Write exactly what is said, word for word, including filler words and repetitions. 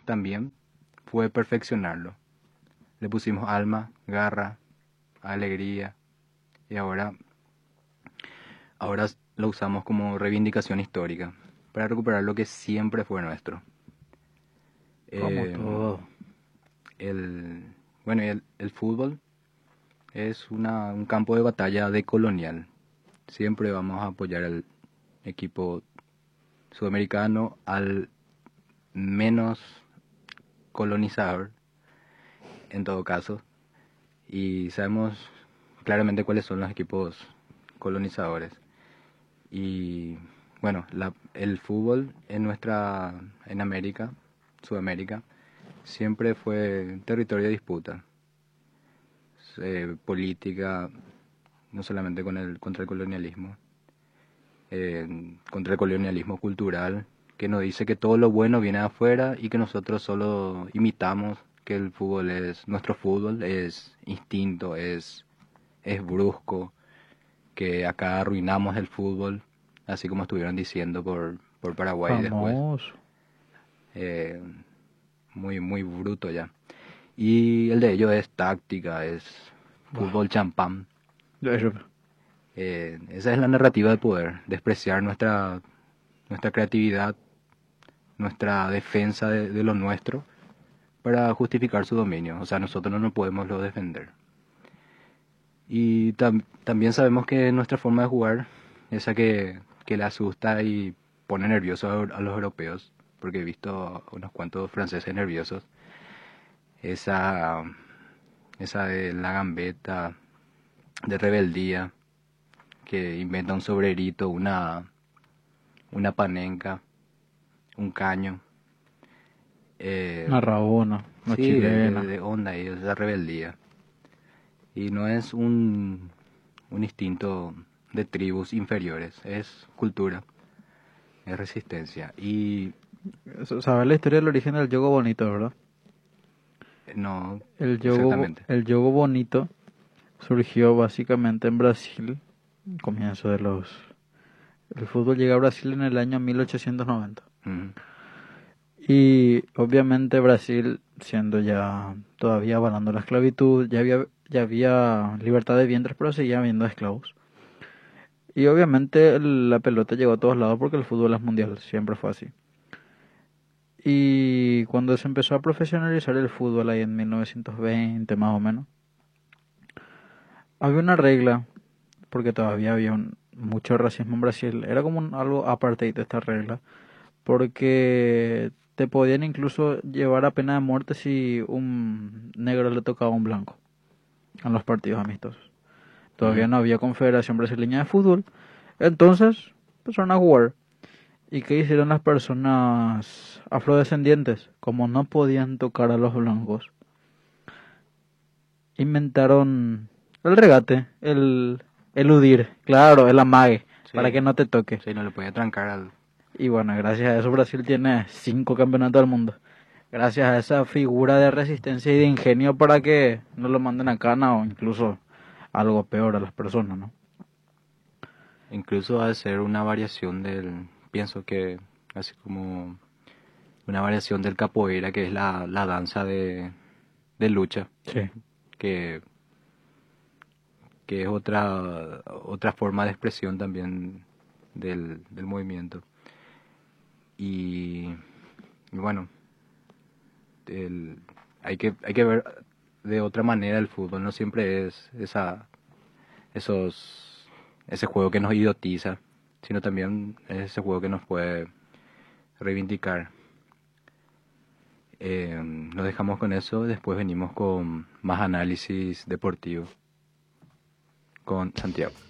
también fue perfeccionarlo. Le pusimos alma, garra, alegría y ahora, ahora lo usamos como reivindicación histórica para recuperar lo que siempre fue nuestro. Como Eh, todo. el, bueno, el, el fútbol es una, un campo de batalla decolonial. Siempre vamos a apoyar al equipo sudamericano, al menos colonizador, en todo caso. Y sabemos claramente cuáles son los equipos colonizadores. Y bueno, la, el fútbol en nuestra, en América, Sudamérica, siempre fue territorio de disputa. Eh, política, no solamente con el, contra el colonialismo, eh, contra el colonialismo cultural, que nos dice que todo lo bueno viene de afuera y que nosotros solo imitamos, que el fútbol es, nuestro fútbol es instinto, es, es brusco, que acá arruinamos el fútbol, así como estuvieron diciendo por, por Paraguay después. Famoso. Eh, muy, muy bruto ya. Y el de ellos es táctica, es fútbol champán. Eso. Eh, esa es la narrativa de poder, despreciar nuestra, nuestra creatividad, nuestra defensa de, de lo nuestro para justificar su dominio. O sea, nosotros no nos podemos lo defender. Y tam, también sabemos que nuestra forma de jugar, esa que, que le asusta y pone nerviosos a, a los europeos, porque he visto unos cuantos franceses nerviosos, esa, esa de la gambeta, de rebeldía, que inventa un sobrerito, una, una panenca, un caño. Eh, Una rabona, una sí, de, de, chilena. de onda y esa rebeldía. Y no es un, un instinto de tribus inferiores, es cultura, es resistencia. Y Eso, ¿sabes la historia del origen del yogo bonito, verdad? eh, no El yogo, bo- exactamente. el yogo bonito surgió básicamente en Brasil, comienzo de los... El fútbol llegó a Brasil en el año mil ochocientos noventa. Mm, Y obviamente Brasil, siendo ya todavía avalando la esclavitud, ya había, ya había libertad de vientres, pero seguía habiendo esclavos. Y obviamente el- la pelota llegó a todos lados porque el fútbol es mundial, siempre fue así. Y cuando se empezó a profesionalizar el fútbol ahí en mil novecientos veinte más o menos, había una regla, porque todavía había un- mucho racismo en Brasil, era como un- algo apartheid esta regla, porque te podían incluso llevar a pena de muerte si un negro le tocaba a un blanco en los partidos amistosos. Todavía mm. no había Confederación Brasileña de Fútbol, entonces empezaron a jugar. ¿Y qué hicieron las personas afrodescendientes? Como no podían tocar a los blancos, inventaron el regate, el eludir, claro, el amague, para Sí, que no te toque. sí, no le podía trancar al... Y bueno, gracias a eso Brasil tiene cinco campeonatos del mundo. Gracias a esa figura de resistencia y de ingenio para que no lo manden a cana o incluso algo peor a las personas, ¿no? Incluso al ser una variación del... Pienso que así como una variación del capoeira, que es la, la danza de, de lucha, Sí. que, que es otra, otra forma de expresión también del, del movimiento. Y, y bueno, el, hay que, hay que ver de otra manera el fútbol, no siempre es esa, esos, ese juego que nos idiotiza, sino también es ese juego que nos puede reivindicar. Eh, nos dejamos con eso, después venimos con más análisis deportivo con Santiago.